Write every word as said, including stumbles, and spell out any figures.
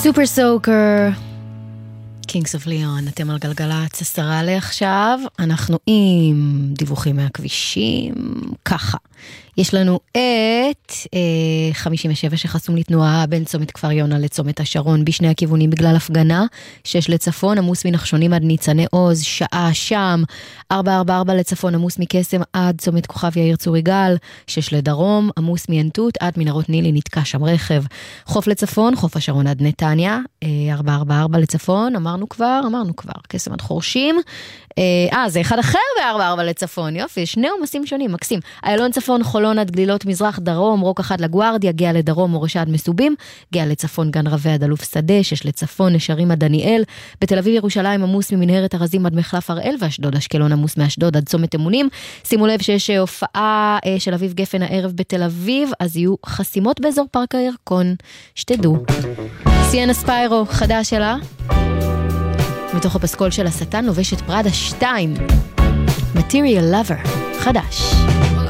סופר סוקר, קינגס אוף ליאון, אתם על גלגלצ, עשרה לעכשיו, אנחנו עם דיווחים מהכבישים, ככה. יש לנו את אה, חמישים ושבע שחסום לתנועה בין צומת כפר יונה לצומת השרון בשני הכיוונים בגלל הפגנה, שש לצפון, עמוס מנחשונים עד ניצני עוז, שעה שם, ארבע ארבע ארבע לצפון, עמוס מקסם עד צומת כוכב יאיר צורי גל, שש לדרום, עמוס מיינטות עד מנהרות נילי, נתקע שם רכב, חוף לצפון, חוף השרון עד נתניה, אה, ארבע ארבע ארבע לצפון, אמרנו כבר, אמרנו כבר, קסם עד חורשים, אה, זה אחד אחר ב-ארבע ארבע לצפון, יופי, שני עומסים שונים, מקסים, איילון צפון, חולון עד גלילות מזרח, דרום, רוק אחד לגוארדיה, גאה לדרום, מורשה עד מסובים, גאה לצפון, גן רבי עד אלוף שדה, שש לצפון, נשרים עד דניאל, בתל אביב ירושלים עמוס ממנהרת הרזים עד מחלף הראל, ואשדוד אשקלון עמוס מאשדוד עד צומת אמונים, שימו לב שיש הופעה של אביב גפן הערב בתל אביב, אז יהו חסימות באזור פארק הירקון, שתדעו. סיינה ספיירו, חדש שלה, מתוך הפסקול של השטן, לובשת פראדה שתיים, Material Lover, חדש.